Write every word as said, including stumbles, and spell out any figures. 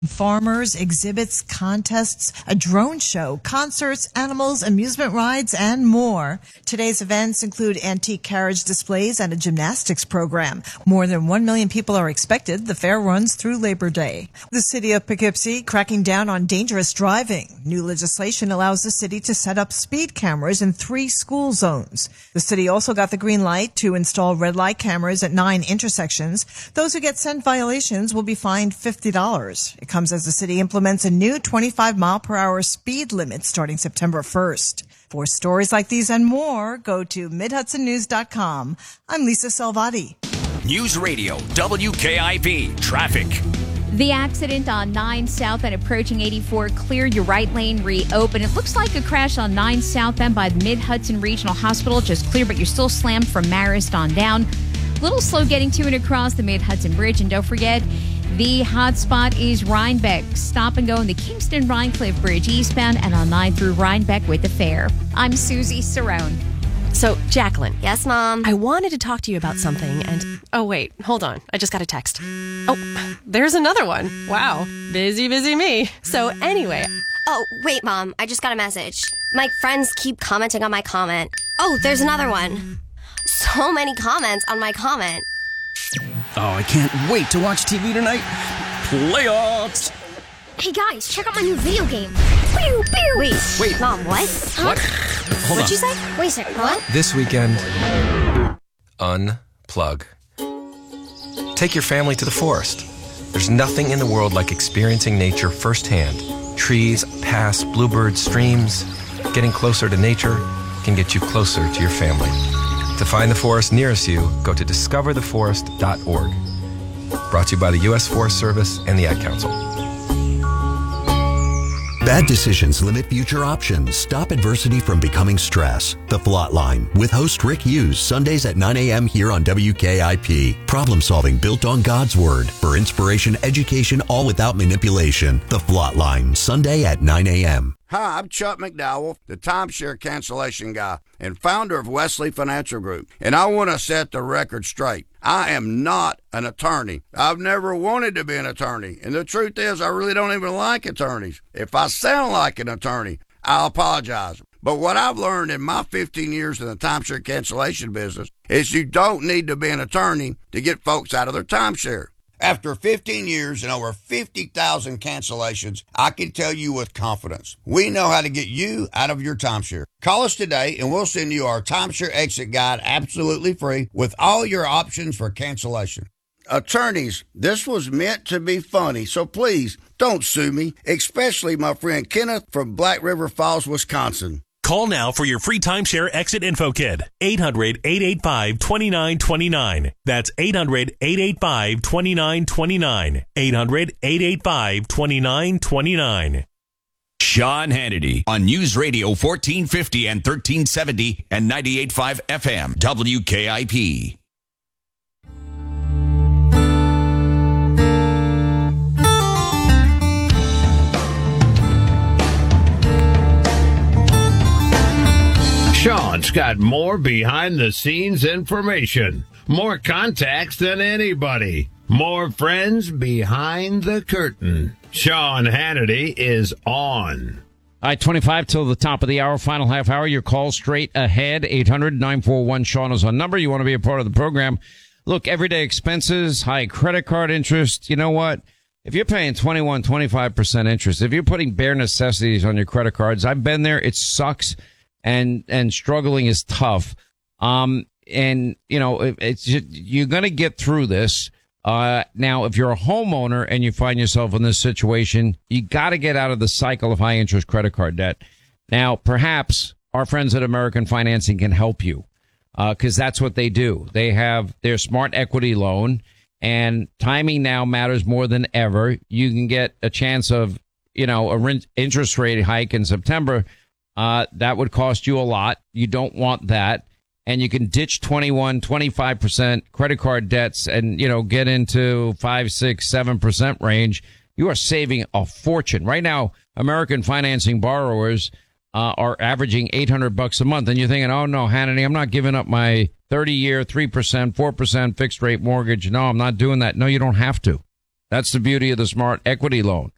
Farmers, exhibits, contests, a drone show, concerts, animals, amusement rides, and more. Today's events include antique carriage displays and a gymnastics program. More than one million people are expected. The fair runs through Labor Day. The city of Poughkeepsie cracking down on dangerous driving. New legislation allows the city to set up speed cameras in three school zones. The city also got the green light to install red light cameras at nine intersections. Those who get sent violations will be fined fifty dollars. It comes as the city implements a new twenty-five mile per hour speed limit starting September first. For stories like these and more, go to mid hudson news dot com. I'm Lisa Salvati. News Radio W K I P Traffic. The accident on nine South and approaching eighty-four, clear your right lane, reopen. It looks like a crash on nine South End by the Mid-Hudson Regional Hospital. Just clear, but you're still slammed from Marist on down. A little slow getting to and across the Mid-Hudson Bridge. And don't forget, the hot spot is Rhinebeck. Stop and go on the Kingston Rhinecliff Bridge eastbound and on nine through Rhinebeck with the fair. I'm Susie Cerrone. So, Jacqueline. Yes, Mom? I wanted to talk to you about something and... Oh, wait. Hold on. I just got a text. Oh, there's another one. Wow. Busy, busy me. So, anyway... Oh, wait, Mom. I just got a message. My friends keep commenting on my comment. Oh, there's another one. So many comments on my comment. Oh, I can't wait to watch T V tonight. Playoffs! Hey, guys, check out my new video game. Pew, pew. Wait, Wait. Mom, what? Huh? What? Hold What'd on. you say? Wait a second, what? This weekend, unplug. Take your family to the forest. There's nothing in the world like experiencing nature firsthand. Trees, paths, bluebirds, streams. Getting closer to nature can get you closer to your family. To find the forest nearest you, go to discover the forest dot org. Brought to you by the U S Forest Service and the Ad Council. Bad decisions limit future options. Stop adversity from becoming stress. The Flot Line with host Rick Hughes, Sundays at nine a.m. here on W K I P. Problem solving built on God's Word. For inspiration, education, all without manipulation. The Flot Line, Sunday at nine a.m. Hi, I'm Chuck McDowell, the timeshare cancellation guy and founder of Wesley Financial Group, and I want to set the record straight. I am not an attorney. I've never wanted to be an attorney, and the truth is I really don't even like attorneys. If I sound like an attorney, I'll apologize. But what I've learned in my fifteen years in the timeshare cancellation business is you don't need to be an attorney to get folks out of their timeshare. After fifteen years and over fifty thousand cancellations, I can tell you with confidence, we know how to get you out of your timeshare. Call us today and we'll send you our timeshare exit guide absolutely free with all your options for cancellation. Attorneys, this was meant to be funny, so please don't sue me, especially my friend Kenneth from Black River Falls, Wisconsin. Call now for your free timeshare exit info kit. eight hundred, eight eight five, two nine two nine. That's eight hundred, eight eight five, two nine two nine. eight hundred, eight eight five, two nine two nine. Sean Hannity on News Radio fourteen fifty and thirteen seventy and ninety-eight point five F M W K I P. Sean's got more behind-the-scenes information, more contacts than anybody, more friends behind the curtain. Sean Hannity is on. All right, twenty-five till the top of the hour, final half hour. Your call straight ahead, eight hundred, nine four one, Sean is on number. You want to be a part of the program. Look, everyday expenses, high credit card interest. You know what? If you're paying twenty-one, twenty-five percent interest, if you're putting bare necessities on your credit cards, I've been there. It sucks. And, and struggling is tough. Um, and, you know, it, it's, you're going to get through this. Uh, now, if you're a homeowner and you find yourself in this situation, you got to get out of the cycle of high interest credit card debt. Now, perhaps our friends at American Financing can help you. Uh, cause that's what they do. They have their smart equity loan, and timing now matters more than ever. You can get a chance of, you know, a rent, interest rate hike in September. Uh, that would cost you a lot. You don't want that. And you can ditch twenty-one, twenty-five percent credit card debts and, you know, get into five, six, seven percent range. You are saving a fortune. Right now, American Financing borrowers, uh, are averaging eight hundred bucks a month. And you're thinking, oh no, Hannity, I'm not giving up my thirty year, three percent, four percent fixed rate mortgage. No, I'm not doing that. No, you don't have to. That's the beauty of the smart equity loan.